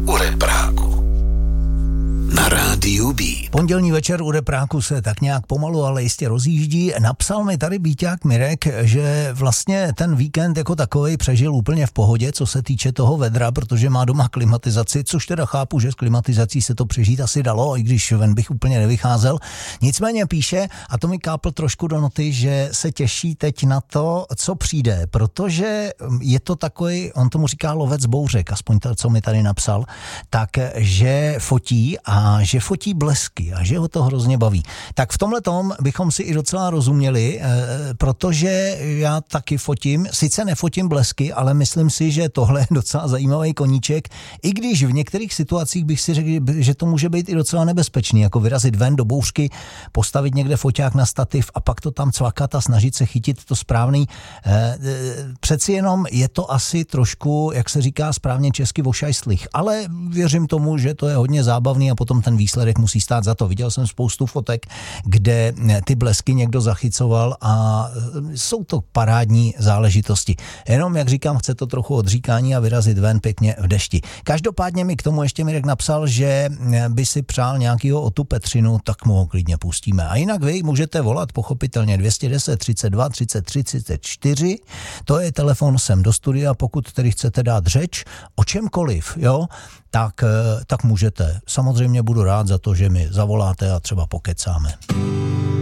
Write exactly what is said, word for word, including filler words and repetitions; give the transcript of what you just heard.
u repráku. Na rádiu B. Pondělní večer u repráku se tak nějak pomalu, ale jistě rozjíždí. Napsal mi tady Bíťák Mirek, že vlastně ten víkend jako takovej přežil úplně v pohodě, co se týče toho vedra, protože má doma klimatizaci, což teda chápu, že s klimatizací se to přežít asi dalo, i když ven bych úplně nevycházel. Nicméně píše, a to mi kápl trošku do noty, že se těší teď na to, co přijde, protože je to takový, on tomu říká lovec bouřek, aspoň to, co mi tady napsal, tak, že fotí a A že fotí blesky a že ho to hrozně baví. Tak v tomhle tom bychom si i docela rozuměli, protože já taky fotím, sice nefotím blesky, ale myslím si, že tohle je docela zajímavý koníček, i když v některých situacích bych si řekl, že to může být i docela nebezpečný, jako vyrazit ven do bouřky, postavit někde foťák na stativ a pak to tam cvakat a snažit se chytit to správný. Přeci jenom je to asi trošku, jak se říká správně česky, vošajstlich, ale věřím tomu, že to je hodně zábavný a potom ten výsledek musí stát za to. Viděl jsem spoustu fotek, kde ty blesky někdo zachycoval a jsou to parádní záležitosti. Jenom, jak říkám, chce to trochu odříkání a vyrazit ven pěkně v dešti. Každopádně mi k tomu ještě Mirek napsal, že by si přál nějakýho Otu Petřinu, tak mu ho klidně pustíme. A jinak vy můžete volat pochopitelně dvě stě deset, třicet dva, třicet tři, třicet čtyři. To je telefon sem do studia, pokud tedy chcete dát řeč o čemkoliv, jo? Tak, tak můžete. Samozřejmě budu rád za to, že mi zavoláte a třeba pokecáme.